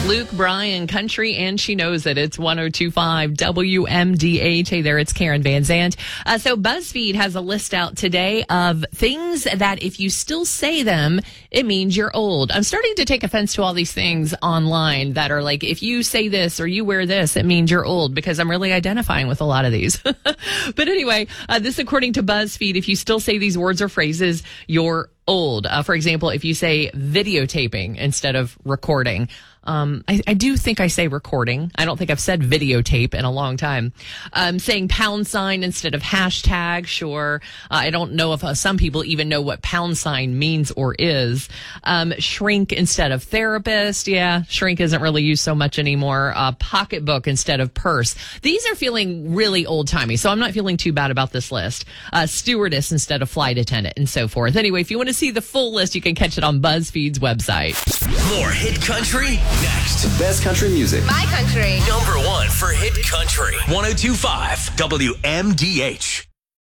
Luke Bryan, Country, and she knows it. It's 102.5 WMDH. Hey there, it's Karen Van Zandt. So BuzzFeed has a list out today of things that if you still say them, it means you're old. I'm starting to take offense to all these things online that are like, if you say this or you wear this, it means you're old, because I'm really identifying with a lot of these. But anyway, this according to BuzzFeed, if you still say these words or phrases, you're old. For example, if you say videotaping instead of recording. I do think I say recording. I don't think I've said videotape in a long time. Saying pound sign instead of hashtag. Sure. I don't know if some people even know what pound sign means or is. Shrink instead of therapist. Yeah, shrink isn't really used so much anymore. Pocketbook instead of purse. These are feeling really old timey, so I'm not feeling too bad about this list. Stewardess instead of flight attendant and so forth. Anyway, if you want to see the full list, you can catch it on BuzzFeed's website. More hit country next. Best country music. My country. Number one for hit country. 102.5 WMDH.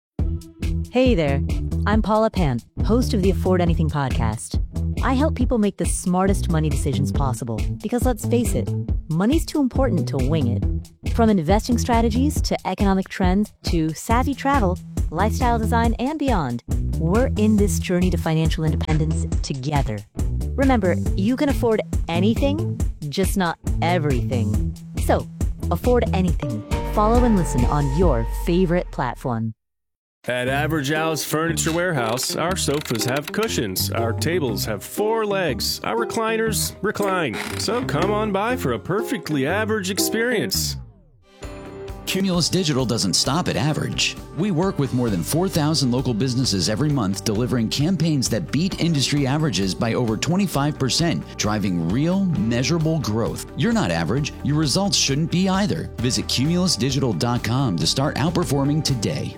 Hey there, I'm Paula Pant, host of the Afford Anything podcast. I help people make the smartest money decisions possible because, let's face it, money's too important to wing it. From investing strategies to economic trends to savvy travel, lifestyle design, and beyond, we're in this journey to financial independence together. Remember, you can afford anything, just not everything. So, afford anything. Follow and listen on your favorite platform. At Average Al's Furniture Warehouse, our sofas have cushions, our tables have 4 legs, our recliners recline. So come on by for a perfectly average experience. Cumulus Digital doesn't stop at average. We work with more than 4,000 local businesses every month, delivering campaigns that beat industry averages by over 25%, driving real, measurable growth. You're not average. Your results shouldn't be either. Visit cumulusdigital.com to start outperforming today.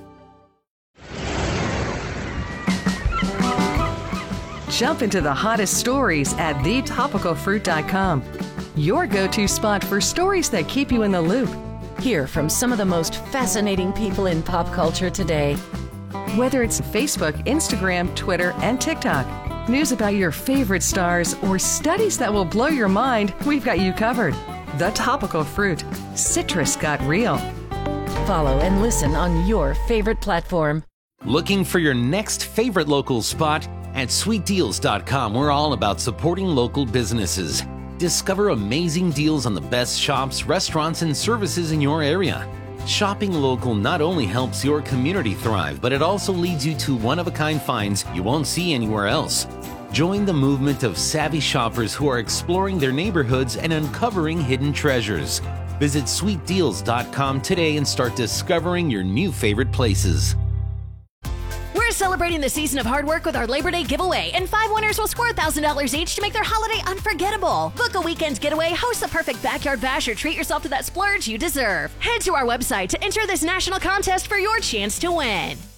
Jump into the hottest stories at thetopicalfruit.com. Your go-to spot for stories that keep you in the loop. Hear from some of the most fascinating people in pop culture today. Whether it's Facebook, Instagram, Twitter, and TikTok, news about your favorite stars, or studies that will blow your mind, we've got you covered. The Topical Fruit. Citrus got real. Follow and listen on your favorite platform. Looking for your next favorite local spot? At sweetdeals.com, we're all about supporting local businesses. Discover amazing deals on the best shops, restaurants, and services in your area. Shopping local not only helps your community thrive, but it also leads you to one-of-a-kind finds you won't see anywhere else. Join the movement of savvy shoppers who are exploring their neighborhoods and uncovering hidden treasures. Visit sweetdeals.com today and start discovering your new favorite places. We're celebrating the season of hard work with our Labor Day giveaway, and 5 winners will score $1,000 each to make their holiday unforgettable. Book a weekend getaway, host the perfect backyard bash, or treat yourself to that splurge you deserve. Head to our website to enter this national contest for your chance to win.